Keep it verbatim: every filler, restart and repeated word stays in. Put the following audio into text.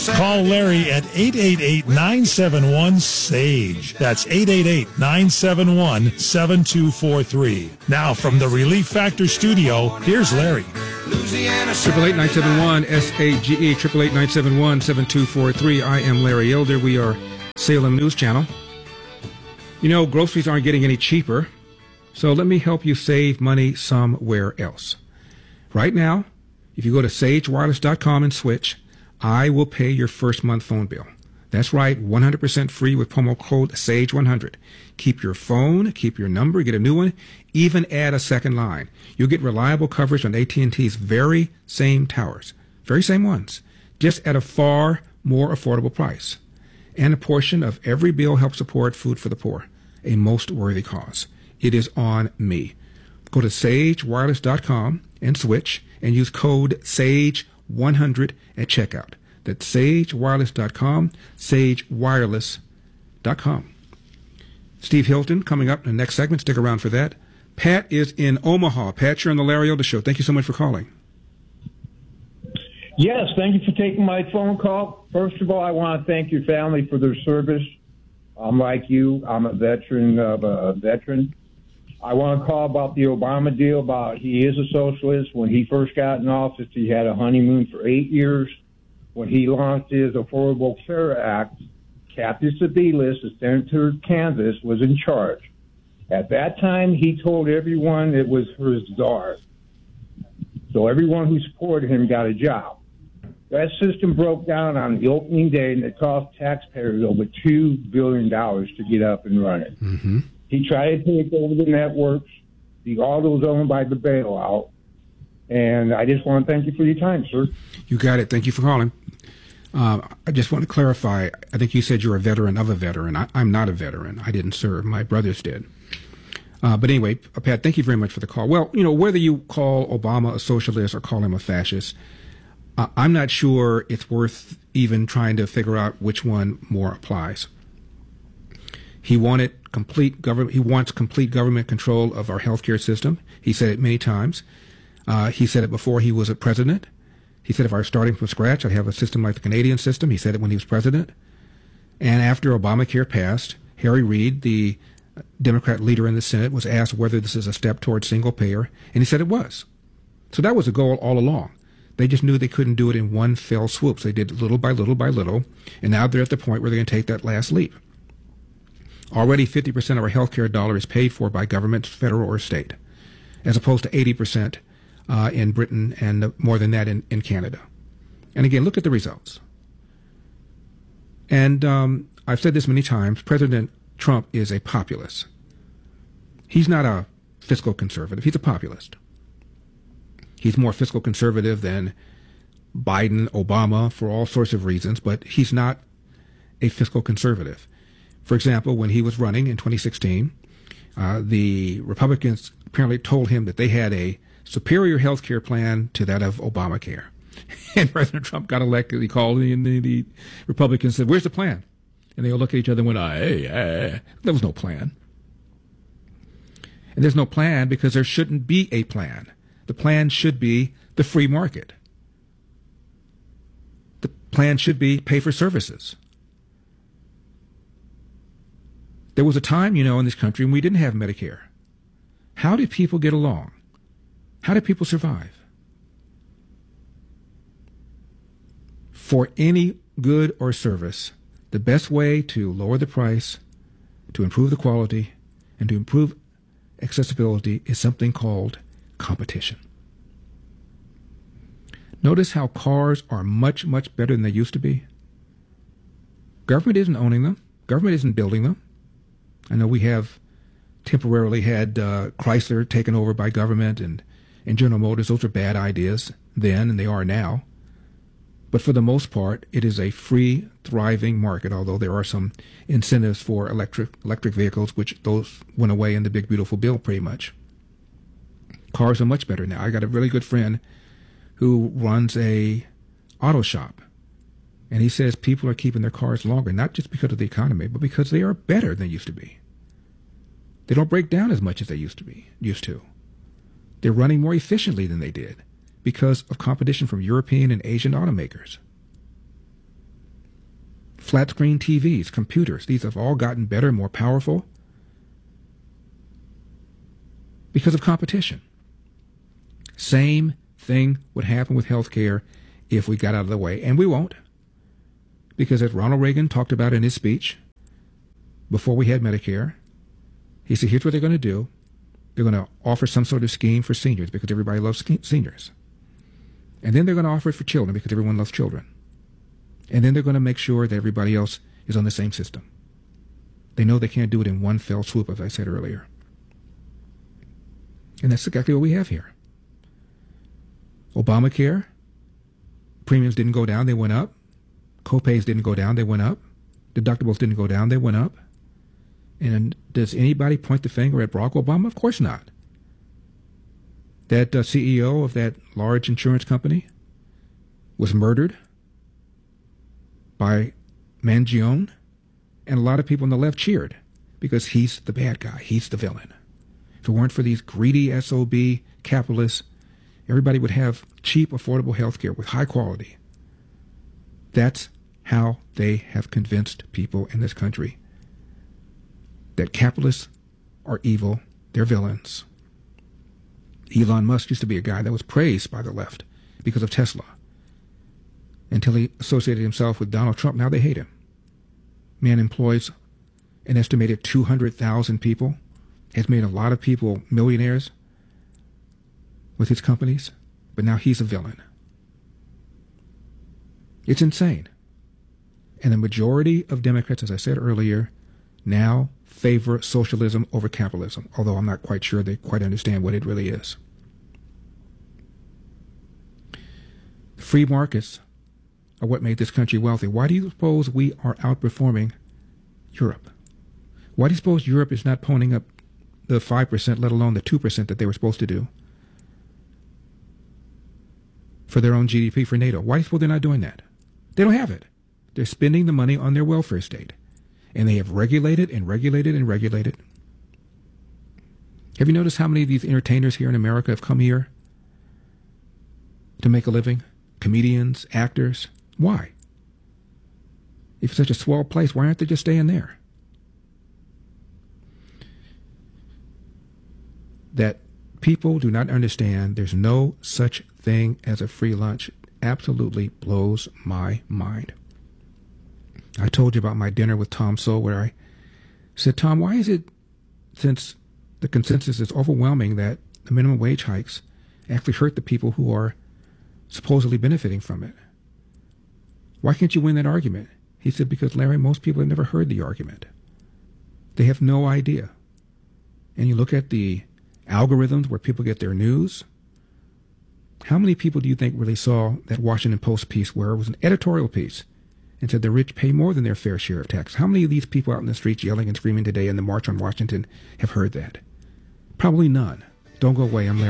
Call Larry at eight eight eight, nine seven one, S A G E. That's eight eight eight, nine seven one, seven two four three. Now from the Relief Factor studio, here's Larry. Triple eight nine seven one S A G E, triple eight nine seven one seven two four three. I am Larry Elder. We are Salem News Channel. You know, groceries aren't getting any cheaper, so let me help you save money somewhere else. Right now, if you go to sage wireless dot com and switch, I will pay your first month phone bill. That's right, one hundred percent free with promo code SAGE one hundred. Keep your phone, keep your number, get a new one, even add a second line. You'll get reliable coverage on A T and T's very same towers, very same ones, just at a far more affordable price. And a portion of every bill helps support Food for the Poor, a most worthy cause. It is on me. Go to sage wireless dot com and switch and use code SAGE one hundred at checkout. That's sage wireless dot com, sage wireless dot com. Steve Hilton coming up in the next segment. Stick around for that. Pat is in Omaha. Pat, you're on the Larry Elder Show. Thank you so much for calling. Yes, thank you for taking my phone call. First of all, I want to thank your family for their service. I'm like you. I'm a veteran of a veteran. I want to call about the Obama deal. About he is a socialist. When he first got in office, he had a honeymoon for eight years. When he launched his Affordable Care Act, Kathy Sebelius, the senator of Kansas, was in charge. At that time, he told everyone it was for his czar. So everyone who supported him got a job. That system broke down on the opening day, and it cost taxpayers over two billion dollars to get up and running. Mm-hmm. He tried to take over the networks. The all those owned by the bailout. And I just want to thank you for your time, sir. You got it. Thank you for calling. Uh, I just want to clarify. I think you said you're a veteran of a veteran. I, I'm not a veteran. I didn't serve. My brothers did. Uh, but anyway, Pat, thank you very much for the call. Well, you know, whether you call Obama a socialist or call him a fascist, uh, I'm not sure it's worth even trying to figure out which one more applies. He wanted complete government. He wants complete government control of our healthcare system. He said it many times. Uh, he said it before he was a president. He said if I were starting from scratch, I'd have a system like the Canadian system. He said it when he was president. And after Obamacare passed, Harry Reid, the Democrat leader in the Senate, was asked whether this is a step towards single payer, and he said it was. So that was the goal all along. They just knew they couldn't do it in one fell swoop. So they did little by little by little, and now they're at the point where they're going to take that last leap. Already fifty percent of our healthcare dollar is paid for by government, federal or state, as opposed to eighty percent uh, in Britain and more than that in, in Canada. And again, look at the results. And um, I've said this many times, President Trump is a populist. He's not a fiscal conservative. He's a populist. He's more fiscal conservative than Biden, Obama, for all sorts of reasons, but he's not a fiscal conservative. For example, when he was running in twenty sixteen, uh, the Republicans apparently told him that they had a superior health care plan to that of Obamacare. And President Trump got elected. He called the, the, the Republicans and said, "Where's the plan?" And they all looked at each other and went, hey, hey. There was no plan. And there's no plan because there shouldn't be a plan. The plan should be the free market. The plan should be pay for services. There was a time, you know, in this country when we didn't have Medicare. How did people get along? How did people survive? For any good or service, the best way to lower the price, to improve the quality, and to improve accessibility is something called competition. Notice how cars are much, much better than they used to be. Government isn't owning them. Government isn't building them. I know we have temporarily had uh, Chrysler taken over by government and, and General Motors. Those are bad ideas then, and they are now. But for the most part, it is a free, thriving market, although there are some incentives for electric electric vehicles, which those went away in the big, beautiful bill pretty much. Cars are much better now. I got a really good friend who runs a auto shop, and he says people are keeping their cars longer, not just because of the economy, but because they are better than they used to be. They don't break down as much as they used to be, used to. They're running more efficiently than they did, because of competition from European and Asian automakers. Flat screen T Vs, computers, these have all gotten better, more powerful because of competition. Same thing would happen with healthcare if we got out of the way, and we won't. Because as Ronald Reagan talked about in his speech before we had Medicare, he said, here's what they're going to do. They're going to offer some sort of scheme for seniors because everybody loves seniors. And then they're going to offer it for children because everyone loves children. And then they're going to make sure that everybody else is on the same system. They know they can't do it in one fell swoop, as I said earlier. And that's exactly what we have here. Obamacare, premiums didn't go down, they went up. Copays didn't go down, they went up. Deductibles didn't go down, they went up. And does anybody point the finger at Barack Obama? Of course not. That uh, C E O of that large insurance company was murdered by Mangione, and a lot of people on the left cheered because he's the bad guy, he's the villain. If it weren't for these greedy S O B capitalists, everybody would have cheap, affordable health care with high quality. That's how they have convinced people in this country that capitalists are evil, they're villains. Elon Musk used to be a guy that was praised by the left because of Tesla until he associated himself with Donald Trump. Now they hate him. Man employs an estimated two hundred thousand people, has made a lot of people millionaires with his companies, but now he's a villain. It's insane. And the majority of Democrats, as I said earlier, now favor socialism over capitalism, although I'm not quite sure they quite understand what it really is. Free markets are what made this country wealthy. Why do you suppose we are outperforming Europe? Why do you suppose Europe is not ponying up the five percent, let alone the two percent that they were supposed to do for their own G D P for NATO? Why do you suppose they're not doing that? They don't have it. They're spending the money on their welfare state. And they have regulated and regulated and regulated. Have you noticed how many of these entertainers here in America have come here to make a living? Comedians, actors. Why? If it's such a swell place, why aren't they just staying there? That people do not understand there's no such thing as a free lunch absolutely blows my mind. I told you about my dinner with Tom Sowell where I said, Tom, why is it, since the consensus is overwhelming that the minimum wage hikes actually hurt the people who are supposedly benefiting from it? Why can't you win that argument? He said, because, Larry, most people have never heard the argument. They have no idea. And you look at the algorithms where people get their news. How many people do you think really saw that Washington Post piece where it was an editorial piece and said the rich pay more than their fair share of tax? How many of these people out in the streets yelling and screaming today in the March on Washington have heard that? Probably none. Don't go away. I'm Larry.